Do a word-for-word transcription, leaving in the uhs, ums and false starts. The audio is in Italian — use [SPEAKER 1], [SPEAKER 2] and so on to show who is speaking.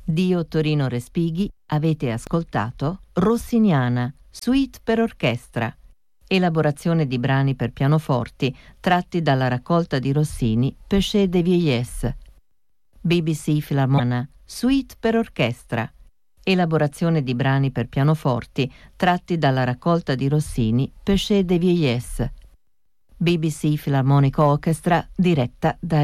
[SPEAKER 1] Dio Torino Respighi, avete ascoltato Rossiniana, suite per orchestra, elaborazione di brani per pianoforti tratti dalla raccolta di Rossini Péché de vieillesse. B B C Filarmonia, suite per orchestra, elaborazione di brani per pianoforti tratti dalla raccolta di Rossini Péché de vieillesse. B B C Philharmonic Orchestra, diretta da